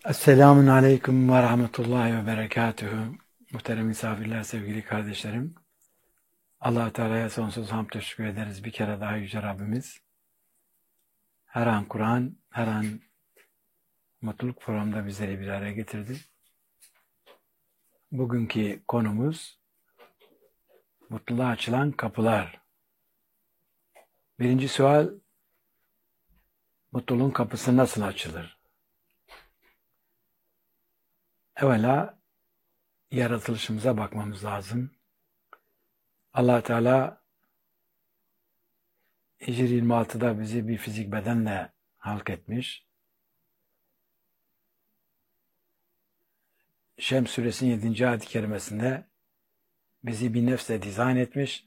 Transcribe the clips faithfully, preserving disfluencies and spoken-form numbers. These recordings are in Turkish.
Esselamun Aleyküm ve Rahmetullahi ve Berekatühü. Muhterem misafirler, sevgili kardeşlerim. Allah-u Teala'ya sonsuz hamd teşekkür ederiz. Bir kere daha Yüce Rabbimiz her an Kur'an, her an mutluluk programında bizleri bir araya getirdi. Bugünkü konumuz mutluluğa açılan kapılar. Birinci sual, mutluluğun kapısı nasıl açılır? Evvela yaratılışımıza bakmamız lazım. Allah Teala Hicr yirmi altıda bizi bir fizik bedenle halk etmiş. Şems suresinin yedinci ayet-i kerimesinde bizi bir nefsle dizayn etmiş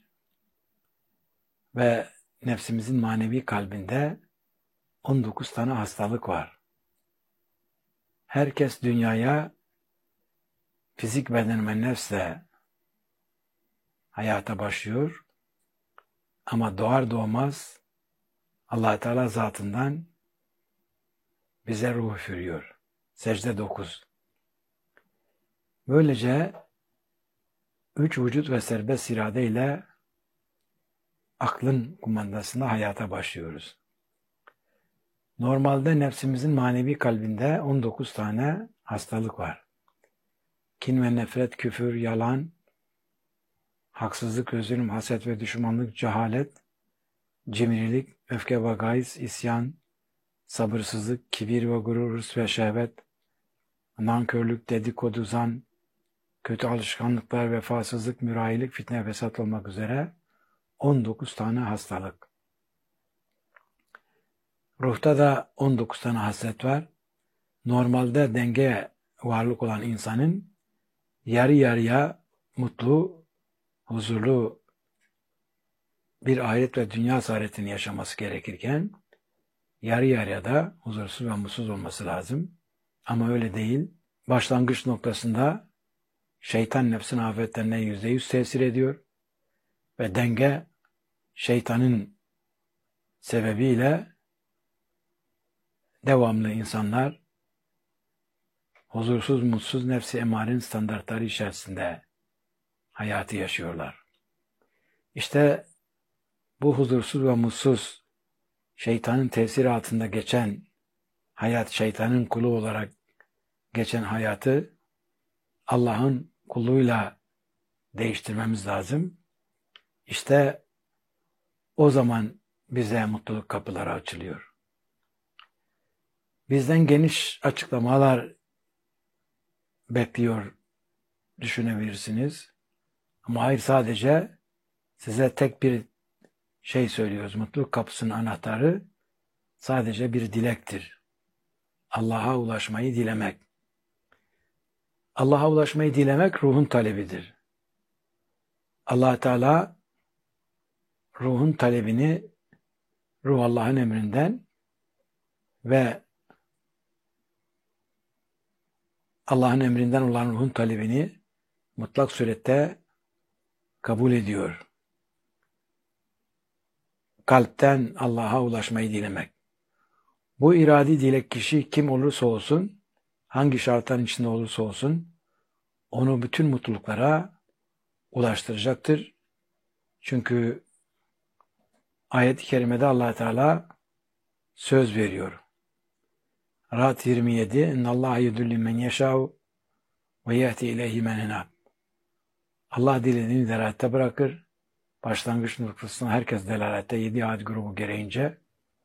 ve nefsimizin manevi kalbinde on dokuz tane hastalık var. Herkes dünyaya fizik beden ve nefsle hayata başlıyor ama doğar doğmaz Allah Teala zatından bize ruh üfürüyor. Secde dokuz. Böylece üç vücut ve serbest irade ile aklın kumandasında hayata başlıyoruz. Normalde nefsimizin manevi kalbinde on dokuz tane hastalık var. Kin ve nefret, küfür, yalan, haksızlık, zulüm, haset ve düşmanlık, cehalet, cimrilik, öfke ve gayz, isyan, sabırsızlık, kibir ve gurur, hırs ve şehvet, nankörlük, dedikodu, zan, kötü alışkanlıklar, vefasızlık, mürahilik, fitne, fesat olmak üzere on dokuz tane hastalık. Ruhta da on dokuz tane haslet var. Normalde denge varlık olan insanın yarı yarıya mutlu, huzurlu bir ahiret ve dünya saadetini yaşaması gerekirken yarı yarıya da huzursuz ve mutsuz olması lazım. Ama öyle değil. Başlangıç noktasında şeytan nefsin afetlerine yüzde yüz tesir ediyor ve denge şeytanın sebebiyle devamlı insanlar huzursuz, mutsuz, nefsi emarenin standartları içerisinde hayatı yaşıyorlar. İşte bu huzursuz ve mutsuz, şeytanın tesiri altında geçen hayat, şeytanın kulu olarak geçen hayatı Allah'ın kulluğuyla değiştirmemiz lazım. İşte o zaman bize mutluluk kapıları açılıyor. Bizden geniş açıklamalar bekliyor düşünebilirsiniz. Ama hayır, sadece size tek bir şey söylüyoruz. Mutluluk kapısının anahtarı sadece bir dilektir. Allah'a ulaşmayı dilemek. Allah'a ulaşmayı dilemek ruhun talebidir. Allah Teala ruhun talebini ruh Allah'ın emrinden ve Allah'ın emrinden olan ruhun talebini mutlak surette kabul ediyor. Kalpten Allah'a ulaşmayı dilemek. Bu iradi dilek kişi kim olursa olsun, hangi şartların içinde olursa olsun, onu bütün mutluluklara ulaştıracaktır. Çünkü ayet-i kerimede Allah Teala söz veriyor. Ra'd yirmi yedi İnnallâhe yudillü men yeşâ'u ve yehdi ileyhi men henâb. Allah dilediğini delalette bırakır. Başlangıç noktasında herkes delalette, yedi ayet grubu gereğince.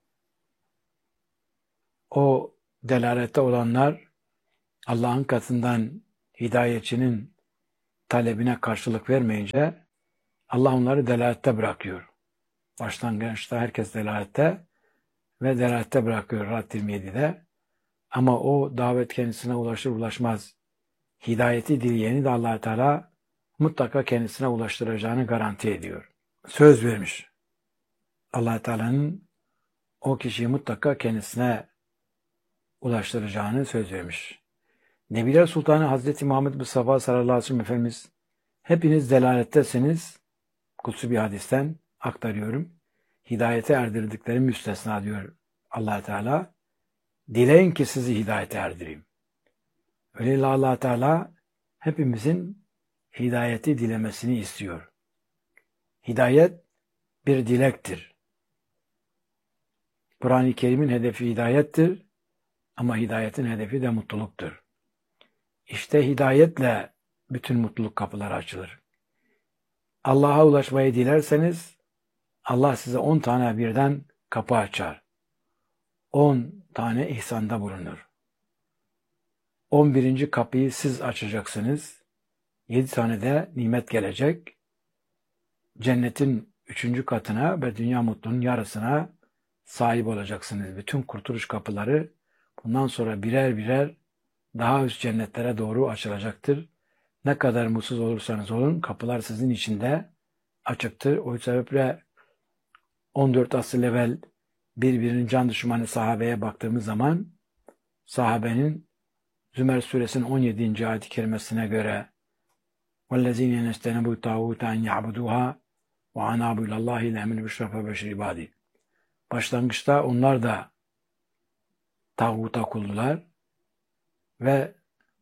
O delalette olanlar Allah'ın katından hidayetçinin talebine karşılık vermeyince Allah onları delalette bırakıyor. Başlangıçta herkes delalette ve delalette bırakıyor Ra'd yirmi yedide. Ama o davet kendisine ulaşır ulaşmaz hidayeti dileyeni de Allah Teala mutlaka kendisine ulaştıracağını garanti ediyor. Söz vermiş. Allah Teala'nın o kişiyi mutlaka kendisine ulaştıracağını söz vermiş. Nebiler Sultanı Hazreti Muhammed Mustafa sallallahu aleyhi ve sellem Efendimiz, hepiniz delalettesiniz, kutsu bir hadisten aktarıyorum. Hidayete erdirdikleri müstesna diyor Allah Teala. Dileyin ki sizi hidayete erdireyim. Öyle Allah Teala hepimizin hidayeti dilemesini istiyor. Hidayet bir dilektir. Kur'an-ı Kerim'in hedefi hidayettir ama hidayetin hedefi de mutluluktur. İşte hidayetle bütün mutluluk kapıları açılır. Allah'a ulaşmayı dilerseniz Allah size on tane birden kapı açar. On tane ihsanda bulunur. On birinci kapıyı siz açacaksınız. Yedi tane de nimet gelecek. Cennetin üçüncü katına ve dünya mutluluğunun yarısına sahip olacaksınız. Bütün kurtuluş kapıları bundan sonra birer birer daha üst cennetlere doğru açılacaktır. Ne kadar mutsuz olursanız olun kapılar sizin içinde açıktır. O sebeple on dört asır evvel birbirinin can düşmanı sahabeye baktığımız zaman sahabenin Zümer suresinin on yedinci ayet-i kerimesine göre وَالَّذ۪ينَ نَسْتَنَبُوا تَعُوتَ اَنْ يَعْبُدُوهَا وَعَنَابُوا اِلَى اللّٰهِ لَمِنْ بِشْرَفَ بَشِرِ عِبَادِ. Başlangıçta onlar da tağuta kuldular ve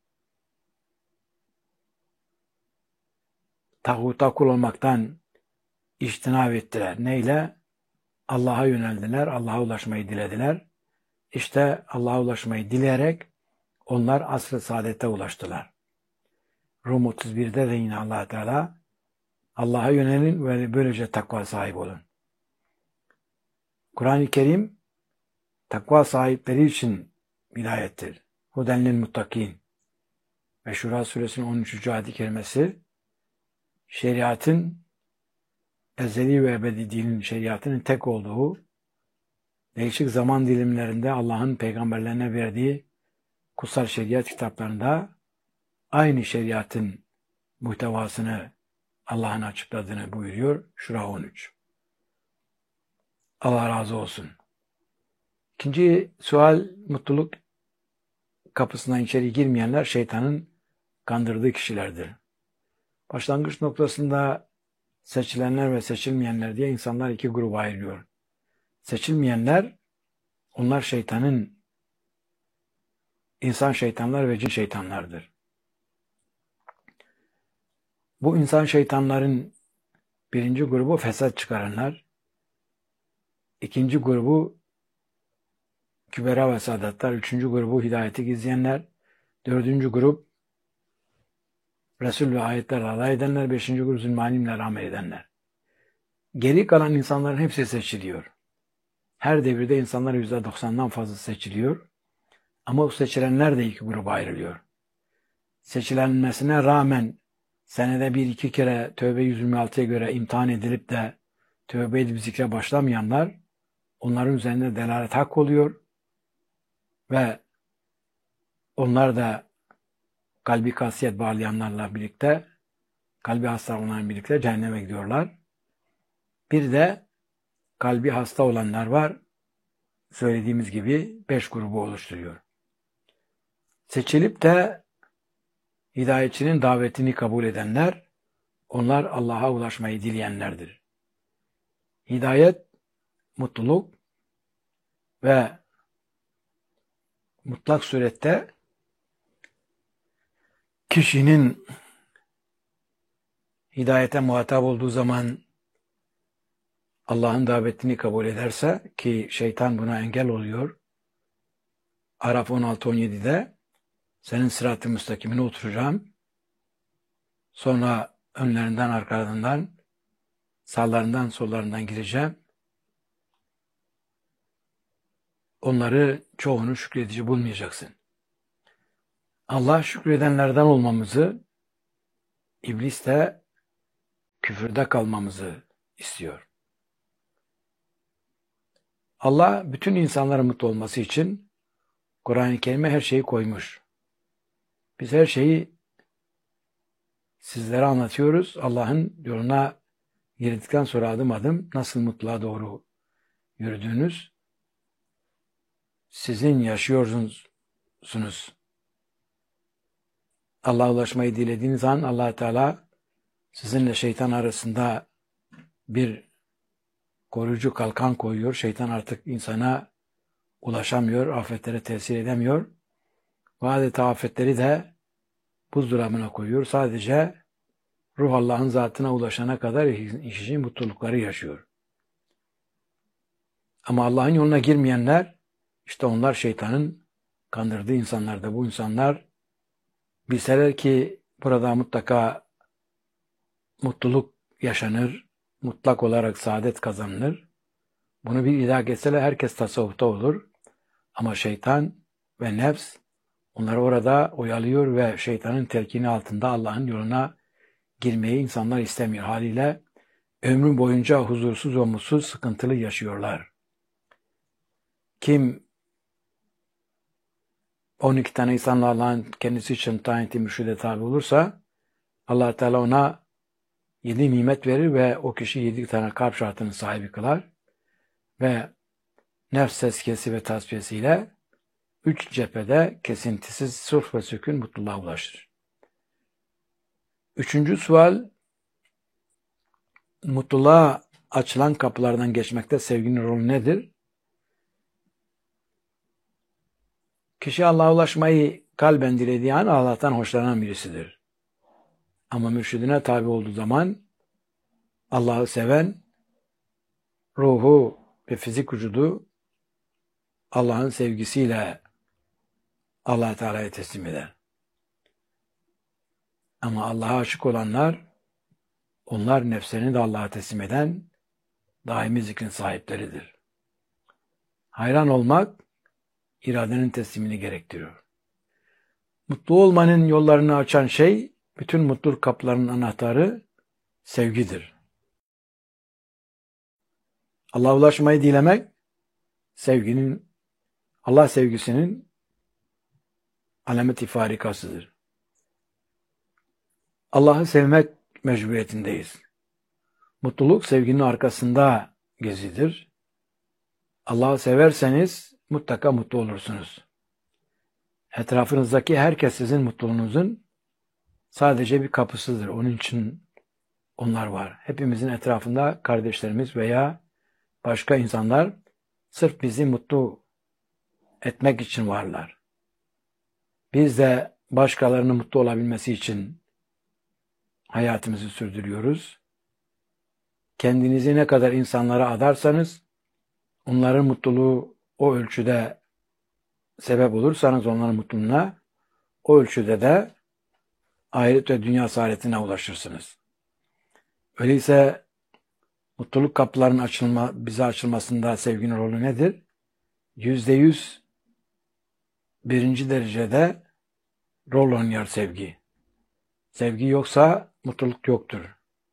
tağuta kul olmaktan içtinab ettiler. Neyle? Allah'a yöneldiler, Allah'a ulaşmayı dilediler. İşte Allah'a ulaşmayı dileyerek onlar asr-ı saadete ulaştılar. Rum otuz birde de yine Allah Teala Allah'a yönelin ve böylece takva sahibi olun. Kur'an-ı Kerim takva sahipleri için hidayettir. Hudenlil muttakin. Ve Şura suresinin on üçüncü ayet-i kerimesi şeriatın ezeli ve ebedi dinin şeriatının tek olduğu, değişik zaman dilimlerinde Allah'ın peygamberlerine verdiği kutsal şeriat kitaplarında aynı şeriatın muhtevasını Allah'ın açıkladığını buyuruyor. Şura on üç. Allah razı olsun. İkinci sual, mutluluk kapısından içeri girmeyenler şeytanın kandırdığı kişilerdir. Başlangıç noktasında seçilenler ve seçilmeyenler diye insanlar iki gruba ayrılıyor. Seçilmeyenler, onlar şeytanın, insan şeytanlar ve cin şeytanlardır. Bu insan şeytanların birinci grubu fesat çıkaranlar, ikinci grubu kübera ve sadatlar, üçüncü grubu hidayeti gizleyenler, dördüncü grup Resul ve ayetlerle alay edenler, beşinci grup zulmanimle amel edenler. Geri kalan insanların hepsi seçiliyor. Her devirde insanlar yüzde doksandan fazla seçiliyor. Ama o seçilenler de iki gruba ayrılıyor. Seçilenmesine rağmen senede bir iki kere Tövbe yüz yirmi altıya göre imtihan edilip de tövbe edip zikre başlamayanlar, onların üzerinde delalet hak oluyor ve onlar da kalbi kasiyet bağlayanlarla birlikte, kalbi hasta olanlarla birlikte cehenneme gidiyorlar. Bir de kalbi hasta olanlar var. Söylediğimiz gibi beş grubu oluşturuyor. Seçilip de hidayetçinin davetini kabul edenler, onlar Allah'a ulaşmayı dileyenlerdir. Hidayet, mutluluk ve mutlak surette kişinin hidayete muhatap olduğu zaman Allah'ın davetini kabul ederse, ki şeytan buna engel oluyor. Araf on altı on yedi'de senin sırat-ı müstakimine oturacağım. Sonra önlerinden, arkalarından, sağlarından, sollarından gireceğim. Onları çoğunu şükredici bulmayacaksın. Allah şükredenlerden olmamızı, iblis de küfürde kalmamızı istiyor. Allah bütün insanların mutlu olması için Kur'an-ı Kerim'e her şeyi koymuş. Biz her şeyi sizlere anlatıyoruz. Allah'ın yoluna girdikten sonra adım adım nasıl mutluluğa doğru yürüdüğünüz sizin yaşıyorsunuz. Allah'a ulaşmayı dilediğiniz an Allah Teala sizinle şeytan arasında bir koruyucu kalkan koyuyor. Şeytan artık insana ulaşamıyor, afetlere tesir edemiyor. ve adeta afetleri de buzdolabına koyuyor. Sadece ruh Allah'ın zatına ulaşana kadar kişi mutlulukları yaşıyor. Ama Allah'ın yoluna girmeyenler, işte onlar şeytanın kandırdığı insanlar da. Bu insanlar bilseler ki burada mutlaka mutluluk yaşanır, mutlak olarak saadet kazanılır. Bunu bir idrak etseler herkes tasavvufta olur. Ama şeytan ve nefs onları orada oyalıyor ve şeytanın telkini altında Allah'ın yoluna girmeyi insanlar istemiyor. Haliyle ömrü boyunca huzursuz ve mutsuz, sıkıntılı yaşıyorlar. Kim on iki tane insanla Allah'ın kendisi için tayin ettiği mürşide tabi olursa Allah Teala ona yedi nimet verir ve o kişi yedi tane kalp şartının sahibi kılar ve nefs tezkiyesi ve tasfiyesiyle üç cephede kesintisiz sulh ve sükun mutluluğa ulaşır. Üçüncü sual, mutluluğa açılan kapılardan geçmekte sevginin rolü nedir? Kişi Allah'a ulaşmayı kalben dilediği an Allah'tan hoşlanan birisidir. Ama mürşidine tabi olduğu zaman Allah'ı seven, ruhu ve fizik vücudu Allah'ın sevgisiyle Allah Teala'ya teslim eder. Ama Allah'a aşık olanlar, onlar nefslerini de Allah'a teslim eden daimi zikrin sahipleridir. Hayran olmak, iradenin teslimini gerektiriyor. Mutlu olmanın yollarını açan şey, bütün mutluluk kapılarının anahtarı sevgidir. Allah'a ulaşmayı dilemek, sevginin, Allah sevgisinin alamet-i farikasıdır. Allah'ı sevmek mecburiyetindeyiz. Mutluluk sevginin arkasında gezidir. Allah'ı severseniz mutlaka mutlu olursunuz. Etrafınızdaki herkes sizin mutluluğunuzun sadece bir kapısıdır. Onun için onlar var. Hepimizin etrafında kardeşlerimiz veya başka insanlar sırf bizi mutlu etmek için varlar. Biz de başkalarının mutlu olabilmesi için hayatımızı sürdürüyoruz. Kendinizi ne kadar insanlara adarsanız, onların mutluluğu o ölçüde sebep olursanız onların mutluluğuna, o ölçüde de ahiret ve dünya saadetine ulaşırsınız. Öyleyse mutluluk kapılarının açılma, bize açılmasında sevginin rolü nedir? Yüzde yüz birinci derecede rol oynuyor sevgi. Sevgi yoksa mutluluk yoktur.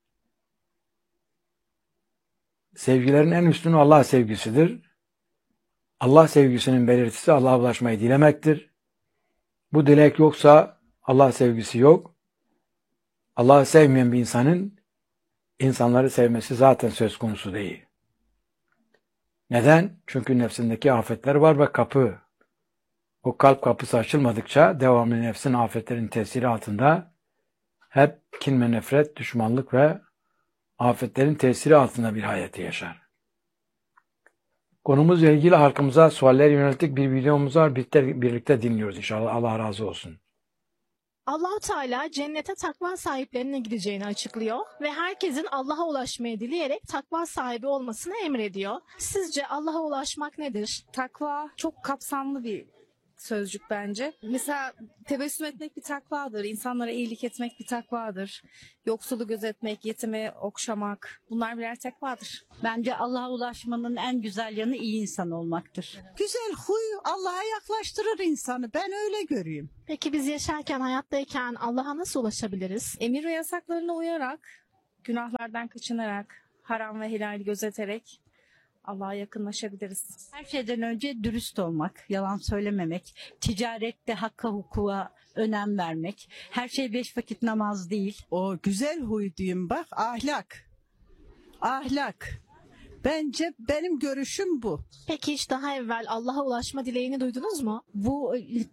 Sevgilerin en üstünü Allah sevgisidir. Allah sevgisinin belirtisi Allah'a ulaşmayı dilemektir. Bu dilek yoksa Allah sevgisi yok. Allah'ı sevmeyen bir insanın insanları sevmesi zaten söz konusu değil. Neden? Çünkü nefsindeki afetler var ve kapı, o kalp kapısı açılmadıkça devamlı nefsin afetlerin tesiri altında hep kin ve nefret, düşmanlık ve afetlerin tesiri altında bir hayatı yaşar. Konumuzla ilgili halkımıza sualler yönelttik bir videomuz var. Birlikte, birlikte dinliyoruz inşallah. Allah razı olsun. Allah-u Teala cennete takva sahiplerine gideceğini açıklıyor ve herkesin Allah'a ulaşmayı dileyerek takva sahibi olmasını emrediyor. Sizce Allah'a ulaşmak nedir? Takva çok kapsamlı bir sözcük bence. Mesela tebessüm etmek bir takvadır. İnsanlara iyilik etmek bir takvadır. Yoksulu gözetmek, yetimi okşamak, bunlar birer takvadır. Bence Allah'a ulaşmanın en güzel yanı iyi insan olmaktır. Güzel huy Allah'a yaklaştırır insanı. Ben öyle görüyorum. Peki biz yaşarken, hayattayken Allah'a nasıl ulaşabiliriz? Emir ve yasaklarına uyarak, günahlardan kaçınarak, haram ve helali gözeterek Allah'a yakınlaşabiliriz. Her şeyden önce dürüst olmak, yalan söylememek, ticarette hakka hukuka önem vermek. Her şey beş vakit namaz değil. O güzel huy diyeyim bak, ahlak. Ahlak. Bence benim görüşüm bu. Peki hiç daha evvel Allah'a ulaşma dileğini duydunuz mu? Bu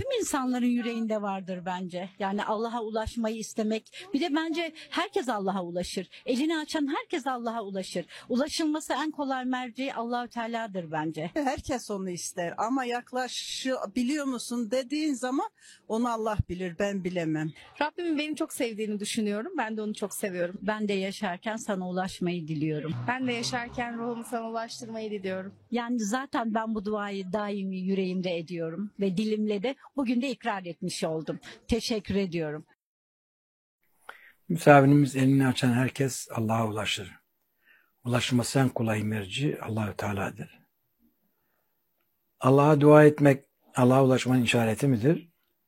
tüm insanların yüreğinde vardır bence. Yani Allah'a ulaşmayı istemek. Bir de bence herkes Allah'a ulaşır. Elini açan herkes Allah'a ulaşır. Ulaşılması en kolay merci Allahu Teala'dır bence. Herkes onu ister ama yaklaşabiliyor musun dediğin zaman onu Allah bilir, ben bilemem. Rabbimin beni çok sevdiğini düşünüyorum. Ben de onu çok seviyorum. Ben de yaşarken sana ulaşmayı diliyorum. Ben de yaşarken ruhumu sana ulaştırmayı diliyorum. Yani zaten ben bu duayı daimi yüreğimde ediyorum ve dilimle de bugün de ikrar etmiş oldum. Teşekkür ediyorum. Misafirimiz elini açan herkes Allah'a ulaşır. Ulaşması en kolay merci Allahü Teala'dır. Allah'a dua etmek Allah'a ulaşmanın işareti midir?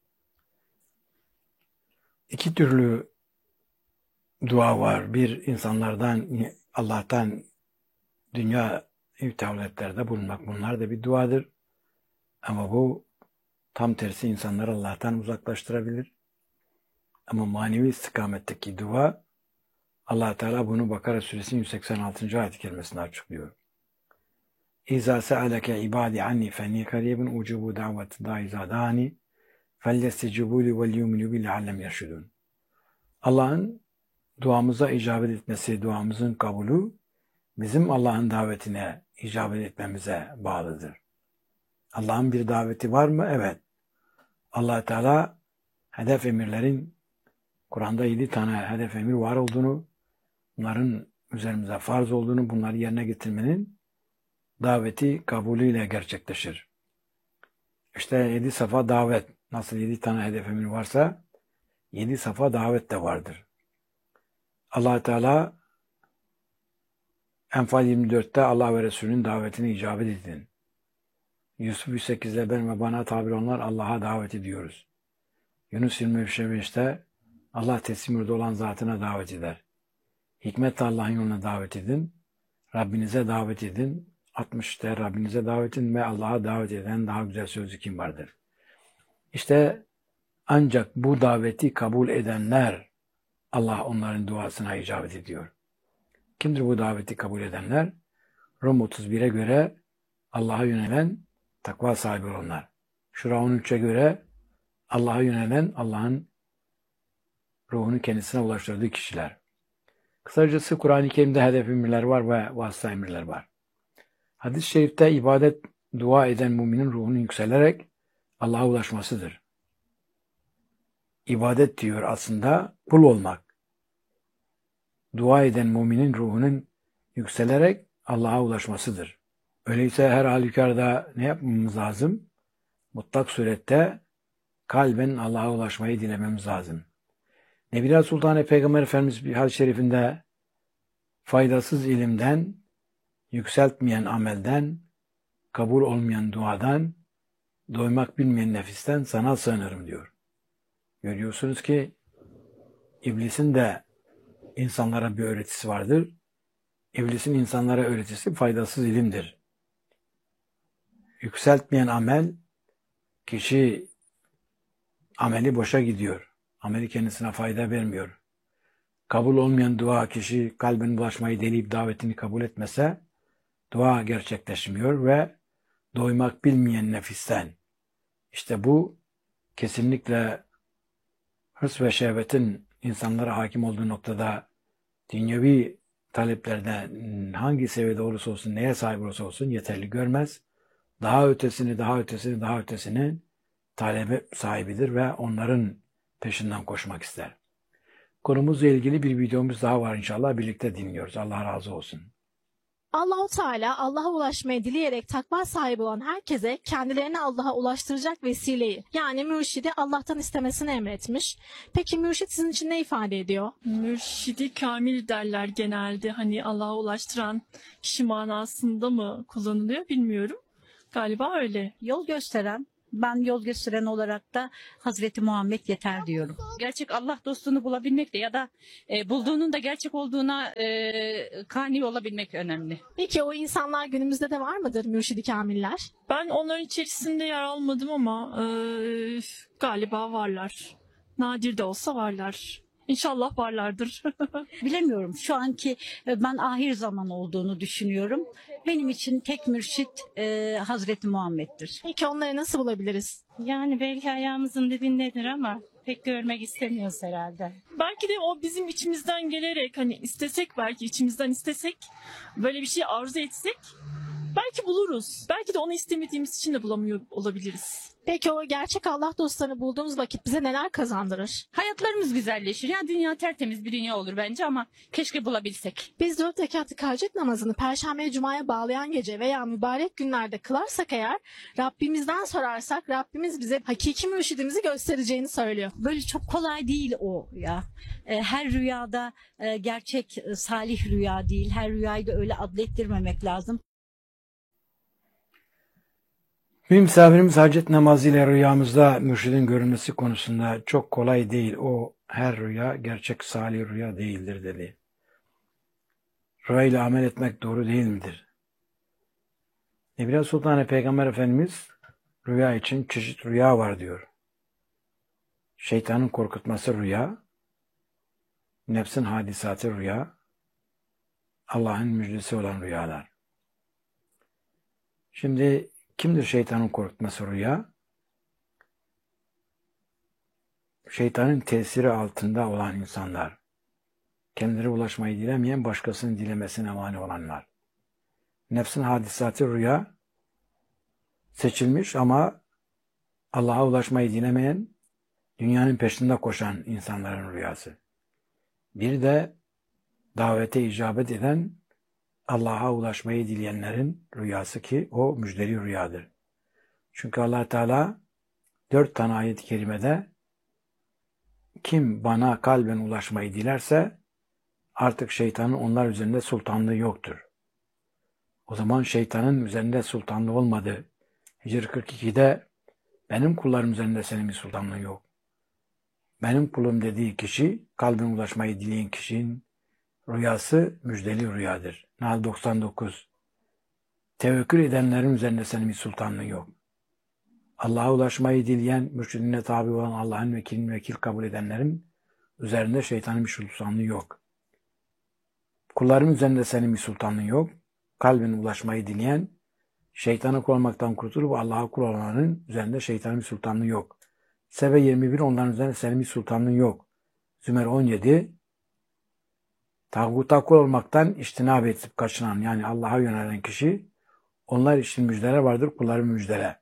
İki türlü dua var. Bir, insanlardan, Allah'tan dünya tevletlerde bulunmak. Bunlar da bir duadır. Ama bu tam tersi insanları Allah'tan uzaklaştırabilir. Ama manevi istikametteki dua, Allah Teala bunu Bakara suresinin yüz seksen altıncı ayet-i kerimesinde açıklıyor. İza se'aleke ibadi anni fenni karibun ucubu daveti da iza dani fellestecibuli vel yuminu bil allem yaşudun. Allah'ın duamıza icabet etmesi, duamızın kabulü bizim Allah'ın davetine icabet etmemize bağlıdır. Allah'ın bir daveti var mı? Evet. Allah Teala hedef emirlerin Kur'an'da yedi tane hedef emir var olduğunu, bunların üzerimize farz olduğunu, bunları yerine getirmenin daveti kabulüyle gerçekleşir. İşte yedi safa davet, nasıl yedi tane hedef emir varsa yedi safa davet de vardır. Allah Teala Enfal yirmi dörtte Allah ve Resulünün davetine icabet edin. Yusuf yüz sekizde ben ve bana tabir onlar Allah'a davet ediyoruz. Yunus yirmi beşte Allah teslim yurdu olan zatına davet eder. Hikmetle Allah'ın yoluna davet edin. Rabbinize davet edin. altmışta Rabbinize davet edin ve Allah'a davet eden daha güzel sözü kim vardır? İşte ancak bu daveti kabul edenler Allah onların duasına icabet ediyor. Kimdir bu daveti kabul edenler? Rum otuz bire göre Allah'a yönelen takva sahibi olanlar. Şura on üçe göre Allah'a yönelen Allah'ın ruhunu kendisine ulaştırdığı kişiler. Kısacası Kur'an-ı Kerim'de hedef emirler var ve vasıta emirler var. Hadis-i şerifte ibadet, dua eden müminin ruhunun yükselerek Allah'a ulaşmasıdır. İbadet diyor aslında kul olmak. Dua eden müminin ruhunun yükselerek Allah'a ulaşmasıdır. Öyleyse her halükarda ne yapmamız lazım? Mutlak surette kalben Allah'a ulaşmayı dilememiz lazım. Nebiler Sultan Peygamber Efendimiz bir hadis-i şerifinde faydasız ilimden, yükseltmeyen amelden, kabul olmayan duadan, doymak bilmeyen nefisten sana sığınırım diyor. Görüyorsunuz ki iblisin de insanlara bir öğretisi vardır. İblisin insanlara öğretisi faydasız ilimdir. Yükseltmeyen amel, kişi ameli boşa gidiyor. Ameli kendisine fayda vermiyor. Kabul olmayan dua, kişi kalbine ulaşmayı deneyip davetini kabul etmese, dua gerçekleşmiyor ve doymak bilmeyen nefisten. İşte bu kesinlikle hırs ve şehvetin insanlara hakim olduğu noktada dünyevi taleplerden hangi seviyede olursa olsun, neye sahip olursa olsun yeterli görmez. Daha ötesini, daha ötesini, daha ötesini talebe sahibidir ve onların peşinden koşmak ister. Konumuzla ilgili bir videomuz daha var inşallah. Birlikte dinliyoruz. Allah razı olsun. Allah-u Teala Allah'a ulaşmayı dileyerek takva sahibi olan herkese kendilerini Allah'a ulaştıracak vesileyi yani mürşidi Allah'tan istemesini emretmiş. Peki mürşit sizin için ne ifade ediyor? Mürşidi kamil derler genelde. Hani Allah'a ulaştıran kişi manasında mı kullanılıyor bilmiyorum. Galiba öyle. Yol gösteren, ben yol gösteren olarak da Hazreti Muhammed yeter diyorum. Gerçek Allah dostunu bulabilmek de ya da e, bulduğunun da gerçek olduğuna e, kani olabilmek önemli. Peki o insanlar günümüzde de var mıdır mürşidi kamiller? Ben onların içerisinde yer almadım ama e, galiba varlar. Nadir de olsa varlar. İnşallah varlardır. Bilemiyorum. Şu anki e, ben ahir zaman olduğunu düşünüyorum. Benim için tek mürşit e, Hazreti Muhammed'dir. Peki onları nasıl bulabiliriz? Yani belki ayağımızın dibindedir ama pek görmek istemiyoruz herhalde. Belki de o bizim içimizden gelerek, hani istesek, belki içimizden istesek, böyle bir şey arzu etsek belki buluruz. Belki de onu istemediğimiz için de bulamıyor olabiliriz. Peki o gerçek Allah dostlarını bulduğumuz vakit bize neler kazandırır? Hayatlarımız güzelleşir. Ya dünya tertemiz bir dünya olur bence ama keşke bulabilsek. Biz dört rekatlık hacet namazını Perşembe Cuma'ya bağlayan gece veya mübarek günlerde kılarsak eğer, Rabbimizden sorarsak Rabbimiz bize hakiki mürşidimizi göstereceğini söylüyor. Böyle çok kolay değil o ya. E, her rüyada e, gerçek e, salih rüya değil. Her rüyayı da öyle adlettirmemek lazım. Bir misafirimiz hacet namazıyla rüyamızda mürşidin görünmesi konusunda çok kolay değil. O her rüya gerçek salih rüya değildir dedi. Rüyayla amel etmek doğru değil midir? Nebile Sultan Peygamber Efendimiz rüya için çeşit rüya var diyor. Şeytanın korkutması rüya, nefsin hadisatı rüya, Allah'ın müjdesi olan rüyalar. Şimdi kimdir şeytanın korkutması rüya? Şeytanın tesiri altında olan insanlar. Kendileri ulaşmayı dilemeyen, başkasının dilemesine mani olanlar. Nefsin hadisatı rüya, seçilmiş ama Allah'a ulaşmayı dilemeyen, dünyanın peşinde koşan insanların rüyası. Bir de davete icabet eden, Allah'a ulaşmayı dileyenlerin rüyası ki o müjdeli rüyadır. Çünkü Allah Teala dört tane ayet-i kerimede kim bana kalben ulaşmayı dilerse artık şeytanın onlar üzerinde sultanlığı yoktur. O zaman şeytanın üzerinde sultanlığı olmadı. Hicr kırk ikide benim kullarım üzerinde senin bir sultanlığın yok. Benim kulum dediği kişi kalben ulaşmayı dileyen kişinin rüyası müjdeli rüyadır. Nahl doksan dokuz. Tevekkül edenlerin üzerinde senin bir sultanlığın yok. Allah'a ulaşmayı dileyen, mürşidine tabi olan Allah'ın vekilini vekil kabul edenlerin üzerinde şeytanın bir sultanlığı yok. Kulların üzerinde senin bir sultanlığın yok. Kalbine ulaşmayı dileyen, şeytana kul olmaktan kurtulup Allah'a kul olanların üzerinde şeytanın bir sultanlığı yok. Sebe yirmi bir onların üzerinde senin bir sultanlığın yok. Zümer on yedi tağuta kul olmaktan içtinab edip kaçınan, yani Allah'a yönelen kişi, onlar için müjdeler vardır, kulların müjdele.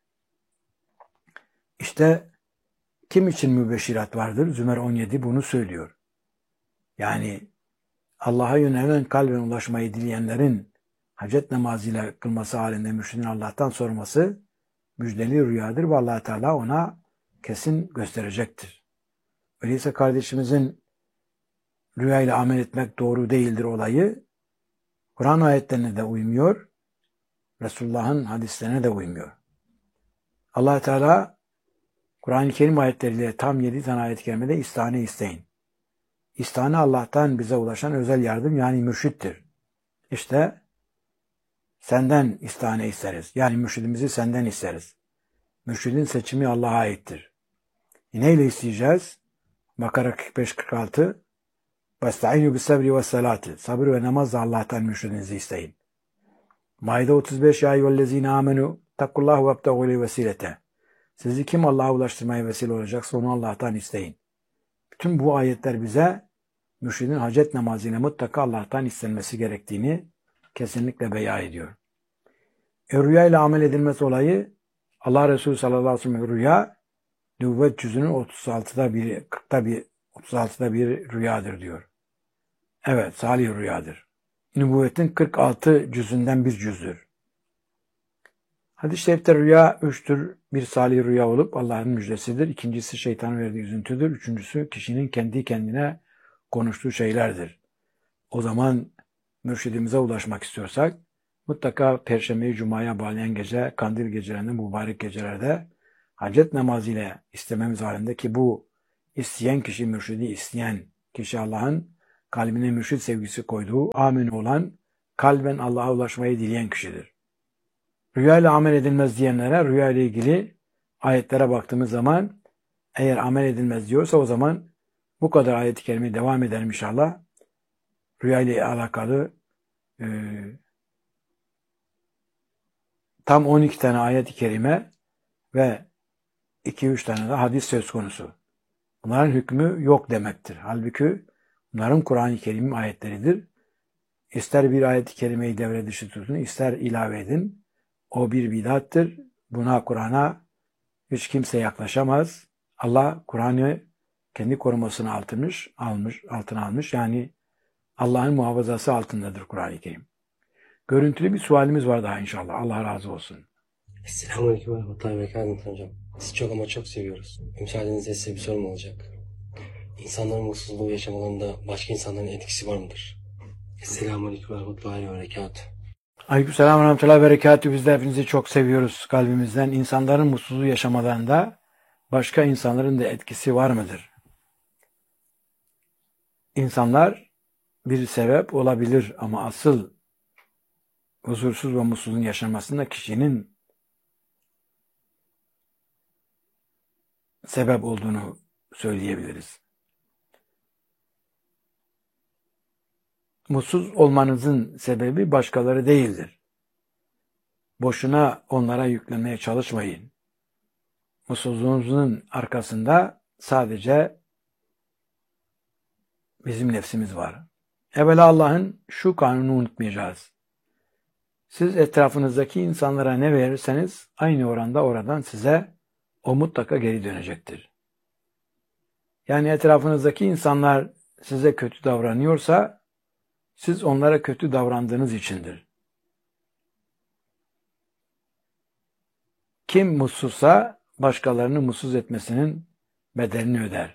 İşte kim için mübeşşirat vardır? Zümer on yedi bunu söylüyor. Yani Allah'a yönelen, kalben ulaşmayı dileyenlerin hacet namazıyla kılması halinde mürşidin Allah'tan sorması müjdeli rüyadır ve Allah Teala ona kesin gösterecektir. Öyleyse kardeşimizin rüyayla amel etmek doğru değildir olayı Kur'an ayetlerine de uymuyor, Resulullah'ın hadislerine de uymuyor. Allah Teala Kur'an-ı Kerim ayetleriyle tam yedi tane ayet-i kerimede istihane isteyin. İstihane Allah'tan bize ulaşan özel yardım, yani mürşittir. İşte senden istihane isteriz. Yani mürşidimizi senden isteriz. Mürşidin seçimi Allah'a aittir. E neyle isteyeceğiz? Bakara kırk beş kırk altı وَاسْتَعِينُوا بِالسَّبْرِ وَالسَّلَاتِ Sabır ve namazla Allah'tan mürşidinizi isteyin. Maide otuz beş Ya eyyühellezine amenu takkullahu vebtegu ile vesilete. Sizi kim Allah'a ulaştırmaya vesile olacaksa onu Allah'tan isteyin. Bütün bu ayetler bize mürşidin hacet namazıyla mutlaka Allah'tan istenmesi gerektiğini kesinlikle beyan ediyor. E, rüya ile amel edilmesi olayı, Allah Resulü sallallahu aleyhi ve sellem rüya nübüvvet cüzünün otuz altıda bir, kırkta bir, otuz altıda bir rüyadır diyor. Evet, salih rüyadır. Nübüvvetin kırk altı cüzünden bir cüzdür. Hadis-i şerifte rüya üçtür. Bir salih rüya olup Allah'ın müjdesidir. İkincisi şeytanın verdiği üzüntüdür. Üçüncüsü kişinin kendi kendine konuştuğu şeylerdir. O zaman mürşidimize ulaşmak istiyorsak mutlaka Perşembe'yi Cuma'ya bağlayan gece, kandil gecelerinde, mübarek gecelerde hacet namazı ile istememiz halinde, ki bu isteyen kişi, mürşidi isteyen kişi Allah'ın kalbine mürşid sevgisi koyduğu, amin olan, kalben Allah'a ulaşmayı dileyen kişidir. Rüya ile amel edilmez diyenlere rüya ile ilgili ayetlere baktığımız zaman eğer amel edilmez diyorsa o zaman Bu kadar ayet-i kerime devam edelim inşallah. Rüya ile alakalı e, tam on iki tane ayet-i kerime ve iki üç tane de hadis söz konusu. Bunların hükmü yok demektir. Halbuki bunların Kur'an-ı Kerim'in ayetleridir. İster bir ayet-i kerimeyi devre dışı tutun, ister ilave edin. O bir bidattır. Buna, Kur'an'a hiç kimse yaklaşamaz. Allah Kur'an'ı kendi korumasına altmış, almış, altına almış. Yani Allah'ın muhafazası altındadır Kur'an-ı Kerim. Görüntülü bir sualimiz var daha inşallah. Allah razı olsun. Selamünaleyküm ve rahmetullahi ve berekatuhu hocam. Sizi çok ama çok seviyoruz. Müsaadenizle size bir sorum olacak. İnsanların mutsuzluğu yaşamalarında başka insanların etkisi var mıdır? Selamünaleyküm ve rahmetullahi ve berekatuhu. Aleykümselam ve rahmetullahi ve berekatuhu. Biz de hepinizi çok seviyoruz kalbimizden. İnsanların mutsuzluğu yaşamalarında başka insanların da etkisi var mıdır? İnsanlar bir sebep olabilir ama asıl huzursuz ve mutsuzluğun yaşanmasında kişinin sebep olduğunu söyleyebiliriz. Mutsuz olmanızın sebebi başkaları değildir. Boşuna onlara yüklenmeye çalışmayın. Mutsuzluğunuzun arkasında sadece bizim nefsimiz var. Evvela Allah'ın şu kanunu unutmayacağız. Siz etrafınızdaki insanlara ne verirseniz aynı oranda oradan size o mutlaka geri dönecektir. Yani etrafınızdaki insanlar size kötü davranıyorsa siz onlara kötü davrandığınız içindir. Kim mutsuzsa başkalarını mutsuz etmesinin bedelini öder.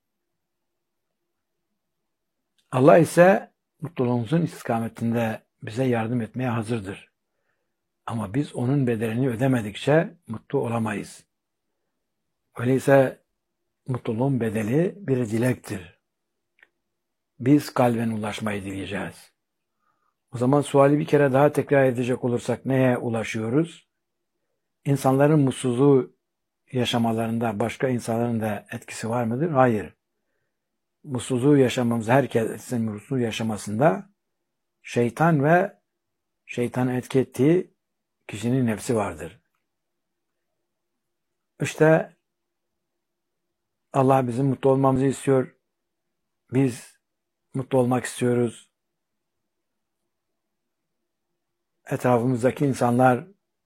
Allah ise mutluluğumuzun istikametinde bize yardım etmeye hazırdır. Ama biz onun bedelini ödemedikçe mutlu olamayız. Öyleyse mutluluğun bedeli bir dilektir. Biz kalben ulaşmayı dileyeceğiz. O zaman suali bir kere daha tekrar edecek olursak neye ulaşıyoruz? İnsanların mutsuzluğu yaşamalarında başka insanların da etkisi var mıdır? Hayır. Mutsuzluğu yaşamamız, herkesin mutsuzluğu yaşamasında şeytan ve şeytanın etki ettiği kişinin nefsi vardır. İşte Allah bizim mutlu olmamızı istiyor. Biz mutlu olmak istiyoruz. Etrafımızdaki insanlar,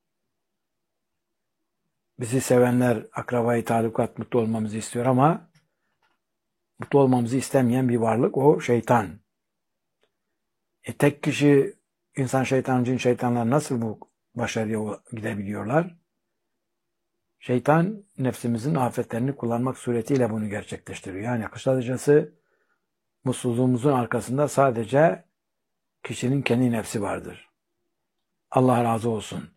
bizi sevenler, akrabayı talukat mutlu olmamızı istiyor ama mutlu olmamızı istemeyen bir varlık o şeytan. E tek kişi, insan şeytan, cin şeytanlar nasıl bu başarıya gidebiliyorlar? Şeytan nefsimizin afetlerini kullanmak suretiyle bunu gerçekleştiriyor. Yani kısacası mutsuzluğumuzun arkasında sadece kişinin kendi nefsi vardır. Allah razı olsun.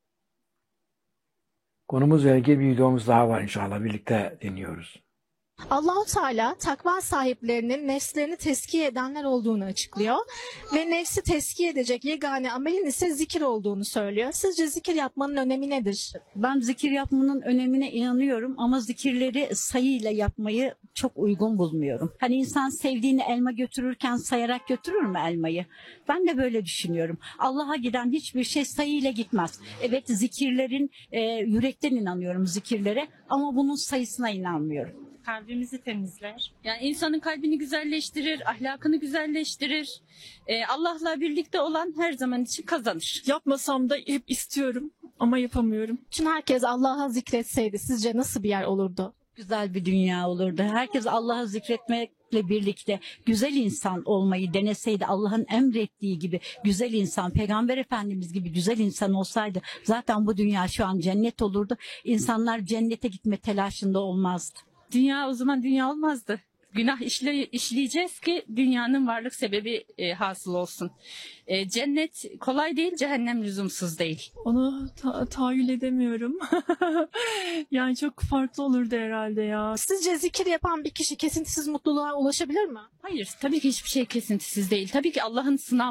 Konumuzla ilgili bir videomuz daha var inşallah. Birlikte dinliyoruz. Allah-u Teala takva sahiplerinin nefslerini tezkiye edenler olduğunu açıklıyor ve nefsi tezkiye edecek yegane amelin ise zikir olduğunu söylüyor. Sizce zikir yapmanın önemi nedir? Ben zikir yapmanın önemine inanıyorum ama zikirleri sayıyla yapmayı çok uygun bulmuyorum. Hani insan sevdiğini elma götürürken sayarak götürür mü elmayı? Ben de böyle düşünüyorum. Allah'a giden hiçbir şey sayıyla gitmez. Evet, zikirlerin e, yürekten inanıyorum zikirlere ama bunun sayısına inanmıyorum. Kalbimizi temizler. Yani insanın kalbini güzelleştirir, ahlakını güzelleştirir. Ee, Allah'la birlikte olan her zaman için kazanır. Yapmasam da hep istiyorum ama yapamıyorum. Bütün herkes Allah'a zikretseydi sizce nasıl bir yer olurdu? Güzel bir dünya olurdu. Herkes Allah'ı zikretmekle birlikte güzel insan olmayı deneseydi, Allah'ın emrettiği gibi güzel insan, Peygamber Efendimiz gibi güzel insan olsaydı zaten bu dünya şu an cennet olurdu. İnsanlar cennete gitme telaşında olmazdı. Dünya o zaman dünya olmazdı. Günah işle, işleyeceğiz ki dünyanın varlık sebebi e, hasıl olsun. E, cennet kolay değil, cehennem lüzumsuz değil. Onu ta- tahayyül edemiyorum. Yani çok farklı olurdu herhalde ya. Sizce zikir yapan bir kişi kesintisiz mutluluğa ulaşabilir mi? Hayır, tabii ki hiçbir şey kesintisiz değil. Tabii ki Allah'ın sınav